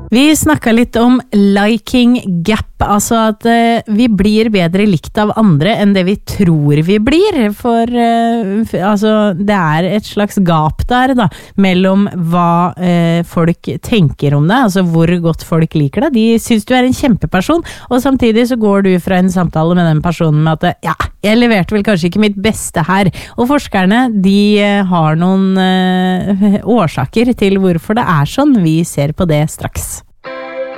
Vi snakket litt om liking gap, altså at vi blir bedre likt av andre enn det vi tror vi blir, for altså, det et slags gap der da, mellom hva folk tenker om deg, altså hvor godt folk liker deg. De synes du en kjempeperson, og samtidig så går du fra en samtale med den personen med at ja, jeg leverte vel kanskje ikke mitt beste her, og forskerne de har noen årsaker til hvorfor det sånn. Vi ser på det straks.